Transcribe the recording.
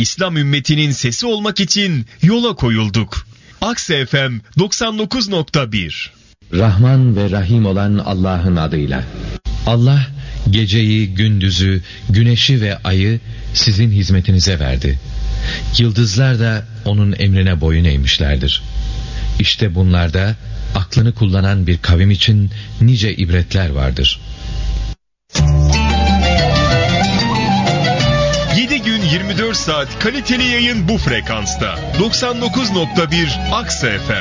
İslam ümmetinin sesi olmak için yola koyulduk. Akse FM 99.1. Rahman ve Rahim olan Allah'ın adıyla. Allah geceyi, gündüzü, güneşi ve ayı sizin hizmetinize verdi. Yıldızlar da onun emrine boyun eğmişlerdir. İşte bunlarda aklını kullanan bir kavim için nice ibretler vardır. 7 gün 24 saat kaliteli yayın bu frekansta. 99.1 Akse FM.